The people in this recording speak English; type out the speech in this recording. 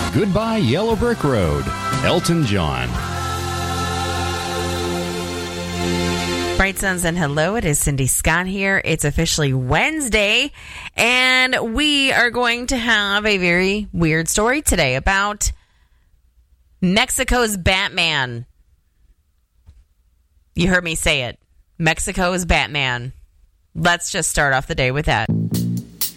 Goodbye Yellow Brick Road, Elton John. Bright Suns and hello, it is Cindy Scott here. It's officially Wednesday, and we are going to have a very weird story today about Mexico's Batman. You heard me say it. Mexico's Batman. Let's just start off the day with that.